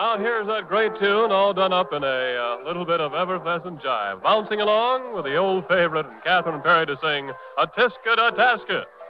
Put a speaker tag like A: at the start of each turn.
A: Now here's that great tune all done up in a little bit of effervescent jive. Bouncing along with the old favorite and Catherine Perry to sing, A Tisket, a Tasket.